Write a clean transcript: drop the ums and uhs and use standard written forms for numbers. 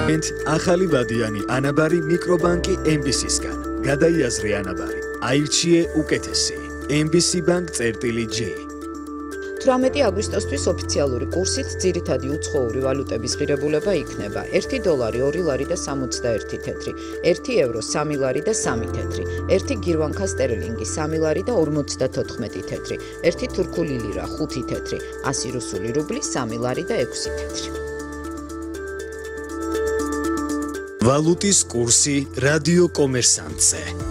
ახალი ვადიანი ანაბარი მიკრობანკი MBC-სგან. გადაიაზრე ანაბარი. აირჩიე უკეთესი. MBC Bank წერტილი J. 18 აგვისტოსთვის ოფიციალური კურსით ძირითადი უცხოური ვალუტების ღირებულება იქნება 1 დოლარი 2 ლარი და 61 თეთრი, 1 ევრო 3 ლარი და 3 თეთრი, 1 გირვანქა სტერლინგი 3 ლარი და 54 თეთრი, 1 თურქული ლირა 5 თეთრი, 100 რუსული რუბლი 3 ლარი და 6 თეთრი. ვალუტის კურსი რადიო კომერსანტზე.